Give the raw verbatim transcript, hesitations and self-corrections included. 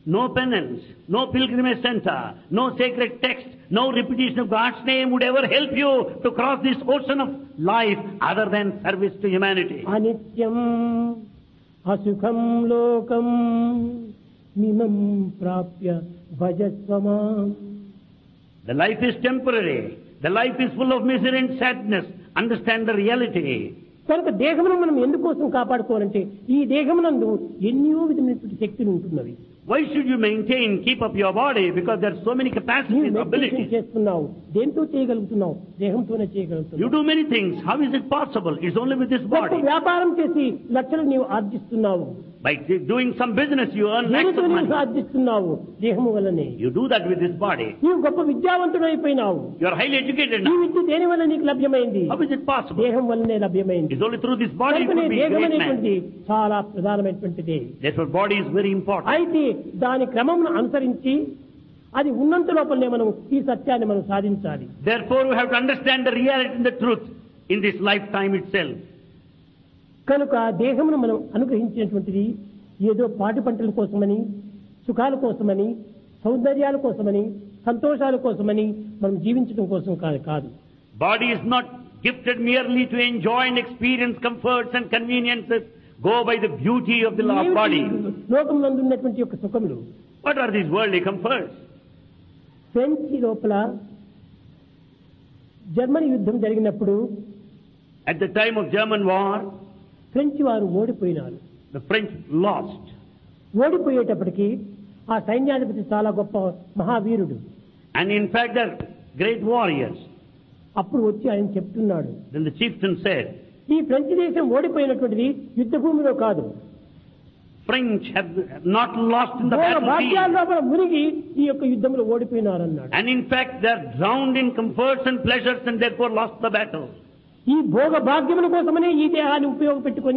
No penance, no pilgrimage center, no sacred text, no repetition of God's name would ever help you to cross this ocean of life other than service to humanity. అనిత్యం అసుఖం లోకం మిమం ప్రాప్య భజస్వమాం. The life is temporary. The life is full of misery and sadness. Understand the reality. కనుక దేహమును మనం ఎందుకోసం కాపాడుకోవాలంటే ఈ దేహమునందు ఎన్నో విధమైనటువంటి శక్తులు ఉంటున్నవి. Why should you maintain, keep up your body? Because there are so many capacities, abilities. చేస్తున్నావు, దేంతో చేయగలుగుతున్నావు? దేహంతోనే చేయగలుగుతున్నావు. You do many things. How is it possible? It's only with this body. వ్యాపారం చేసి లక్షలు నీవు ఆర్జిస్తున్నావు. By doing some business, you earn lakhs of money. ఆర్జిస్తున్నావు దేహము వల్లనే. You do that with this body. నీవు గొప్ప విద్యావంతుడు అయిపోయినావు. You are highly educated now. ఈ విద్య దేని వల్ల నీకు లభ్యమైంది? How is it possible? దేహం వల్లనే లభ్యమైంది. It's only through this body you could be a great man. చాలా ప్రధానమైనటువంటిది. Therefore, body is very important. అయితే దాని క్రమమును అనుసరించి అది ఉన్నంత లోపలనే మనం ఈ సత్యాన్ని మనం సాధించాలి. Therefore, we have to understand the reality and the truth in this lifetime itself. కనుక దేహమును మనం అనుగ్రహించినటువంటిది ఏదో పాటి పంటల కోసమని, సుఖాల కోసమని, సౌందర్యాల కోసమని, సంతోషాల కోసమని మనం జీవించడం కోసం కాదు కాదు Body is not gifted merely to enjoy and experience comforts and conveniences. Go by the beauty of the body. లోకమునందు ఉన్నటువంటి యొక్క సుఖములు. What are these worldly comforts? French లోపల జర్మనీ యుద్ధం జరిగినప్పుడు At the time of German war, French వారు ఓడిపోయినారు. the French lost. ఓడిపోయేటప్పటికి ఆ సైన్యాధిపతి చాలా గొప్ప మహావీరుడు. And in fact, they're great warriors. అప్పుడు వచ్చి ఆయన చెప్తున్నాడు. Then the chieftain said, ఈ ఫ్రెంచ్ దేశం ఓడిపోయినటువంటిది యుద్ధ భూమిలో కాదు. French have not lost in the భాగ్యాల battlefield. లోపల మునిగి ఈ యొక్క యుద్ధంలో ఓడిపోయినారు అన్నాడు. And in fact, they're drowned in comforts and pleasures and therefore lost the battle. ఈ భోగ భాగ్యముల కోసమనే ఈ దేహాన్ని ఉపయోగపెట్టుకొని